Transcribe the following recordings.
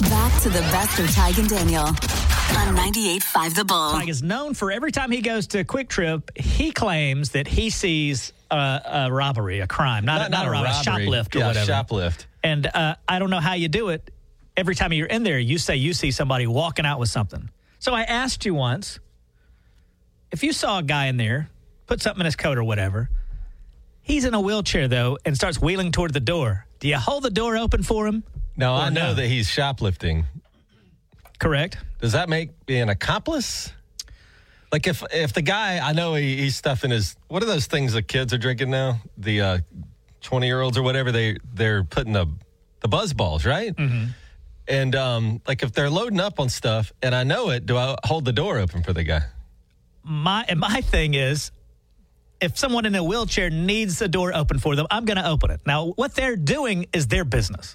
Back to the best of Tig and Daniel on 98.5 The Bull. Tig is known for every time he goes to Quick Trip, he claims that he sees a robbery, a crime, not a robbery, a shoplift or whatever. Shoplift. And I don't know how you do it. Every time you're in there, you say you see somebody walking out with something. So I asked you once, if you saw a guy in there, put something in his coat or whatever, he's in a wheelchair, though, and starts wheeling toward the door. Do you hold the door open for him? No, I know that he's shoplifting. Correct. Does that make me an accomplice? Like if the guy, I know he's stuffing his, what are those things that kids are drinking now? The 20-year-olds or whatever, they're putting the buzz balls, right? Mm-hmm. And like if they're loading up on stuff and I know it, do I hold the door open for the guy? My thing is, if someone in a wheelchair needs the door open for them, I'm going to open it. Now, what they're doing is their business.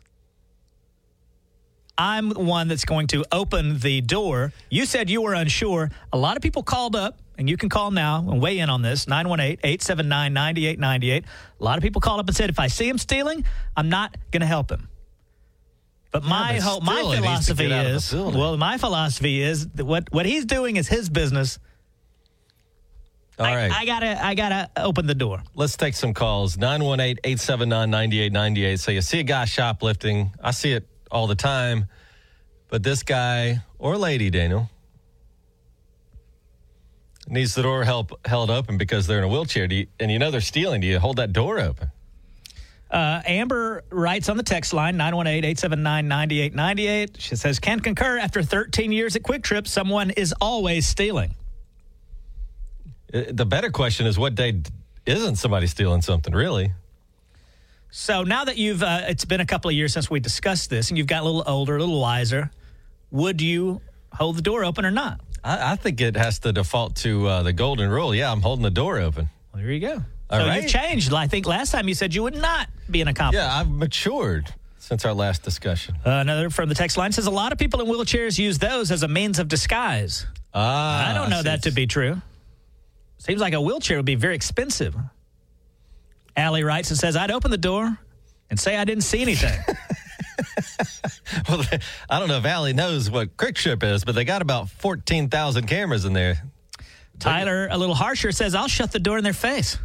I'm one that's going to open the door. You said you were unsure. A lot of people called up, and you can call now and weigh in on this, 918-879-9898. A lot of people called up and said, if I see him stealing, I'm not going to help him. But my philosophy is that what he's doing is his business. All right. I gotta open the door. Let's take some calls. 918-879-9898. So you see a guy shoplifting. I see it all the time. But this guy or lady, Daniel, needs the door held open because they're in a wheelchair. And you know they're stealing. Do you hold that door open? Amber writes on the text line, 918-879-9898. She says, can concur, after 13 years at Quick Trip, someone is always stealing. The better question is, what day isn't somebody stealing something, really? So now that it's been a couple of years since we discussed this, and you've got a little older, a little wiser, would you hold the door open or not? I think it has to default to the golden rule. Yeah, I'm holding the door open. Well, there you go. You've changed. I think last time you said you would not be an accomplice. Yeah, I've matured since our last discussion. Another from the text line says, a lot of people in wheelchairs use those as a means of disguise. I don't know that to be true. Seems like a wheelchair would be very expensive. Allie writes and says, I'd open the door and say I didn't see anything. Well, I don't know if Allie knows what Quick Trip is, but they got about 14,000 cameras in there. Tyler, a little harsher, says, I'll shut the door in their face.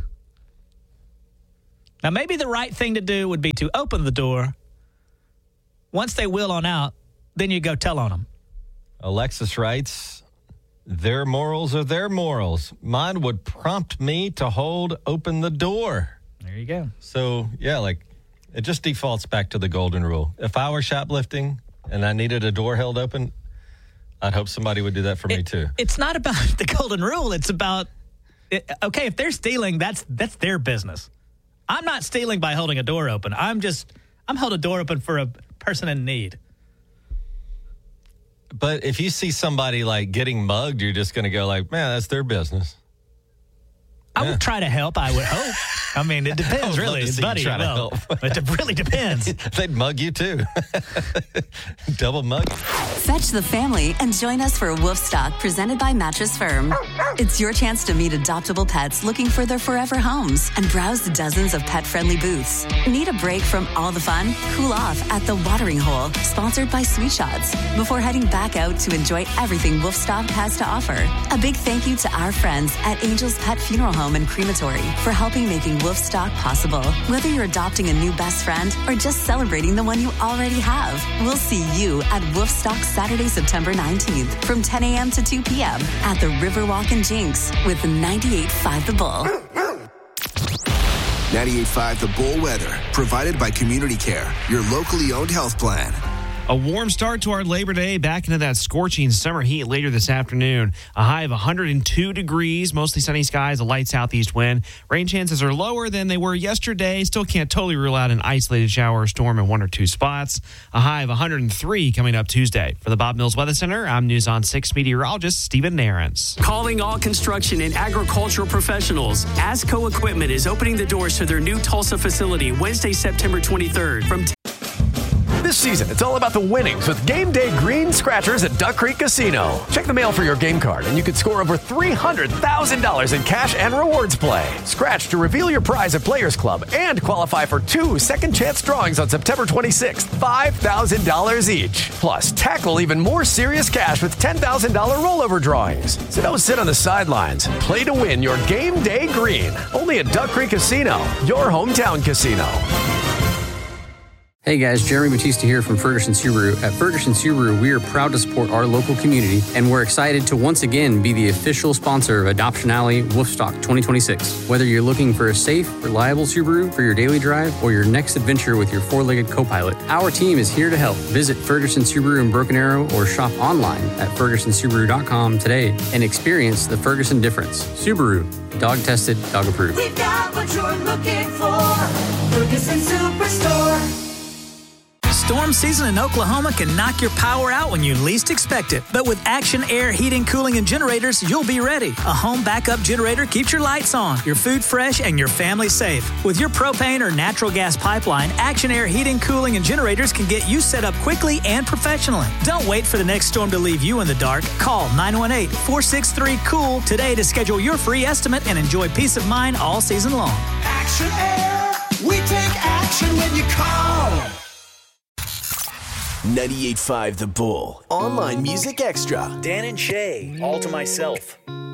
Now, maybe the right thing to do would be to open the door. Once they wheel on out, then you go tell on them. Alexis writes, their morals are their morals. Mine would prompt me to hold open the door. There you go. So, yeah, it just defaults back to the golden rule. If I were shoplifting and I needed a door held open, I'd hope somebody would do that for me, too. It's not about the golden rule. It's about, okay, if they're stealing, that's their business. I'm not stealing by holding a door open. I'm holding a door open for a person in need. But if you see somebody, getting mugged, you're just going to go man, that's their business. I would try to help, I would hope. I mean, it depends, really. Buddy, it really depends. They'd mug you, too. Double mug. Fetch the family and join us for Wolfstock, presented by Mattress Firm. It's your chance to meet adoptable pets looking for their forever homes and browse dozens of pet-friendly booths. Need a break from all the fun? Cool off at The Watering Hole, sponsored by Sweet Shots, before heading back out to enjoy everything Wolfstock has to offer. A big thank you to our friends at Angel's Pet Funeral Home and Crematory for helping making Wolfstock possible. Whether you're adopting a new best friend or just celebrating the one you already have, we'll see you at Wolfstock Saturday, September 19th from 10 a.m. to 2 p.m. at the Riverwalk in Jinx with 98.5 The Bull. 98.5 The Bull weather, provided by Community Care, your locally owned health plan. A warm start to our Labor Day, back into that scorching summer heat later this afternoon. A high of 102 degrees, mostly sunny skies, a light southeast wind. Rain chances are lower than they were yesterday. Still can't totally rule out an isolated shower or storm in one or two spots. A high of 103 coming up Tuesday. For the Bob Mills Weather Center, I'm News on 6 meteorologist Stephen Nairns. Calling all construction and agricultural professionals. ASCO Equipment is opening the doors to their new Tulsa facility Wednesday, September 23rd from This season, it's all about the winnings with Game Day Green Scratchers at Duck Creek Casino. Check the mail for your game card, and you could score over $300,000 in cash and rewards play. Scratch to reveal your prize at Players Club and qualify for 2 second-chance drawings on September 26th, $5,000 each. Plus, tackle even more serious cash with $10,000 rollover drawings. So don't sit on the sidelines. Play to win your Game Day Green. Only at Duck Creek Casino, your hometown casino. Hey guys, Jeremy Batista here from Ferguson Subaru. At Ferguson Subaru, we are proud to support our local community, and we're excited to once again be the official sponsor of Adoption Alley Wolfstock 2026. Whether you're looking for a safe, reliable Subaru for your daily drive or your next adventure with your four-legged co-pilot, our team is here to help. Visit Ferguson Subaru in Broken Arrow or shop online at fergusonsubaru.com today and experience the Ferguson difference. Subaru, dog tested, dog approved. We've got what you're looking for. Ferguson Superstore. Storm season in Oklahoma can knock your power out when you least expect it. But with Action Air Heating, Cooling, and Generators, you'll be ready. A home backup generator keeps your lights on, your food fresh, and your family safe. With your propane or natural gas pipeline, Action Air Heating, Cooling, and Generators can get you set up quickly and professionally. Don't wait for the next storm to leave you in the dark. Call 918-463-COOL today to schedule your free estimate and enjoy peace of mind all season long. Action Air, we take action when you call. 98.5 The Bull. Online Music Extra. Dan and Shay, All to Myself.